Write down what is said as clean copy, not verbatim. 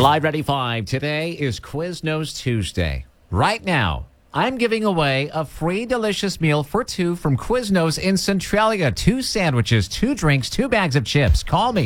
Live Ready 5. Today is Quiznos Tuesday. Right now, I'm giving away a free delicious meal for two from Quiznos in Centralia. 2 sandwiches, 2 drinks, 2 bags of chips. Call me.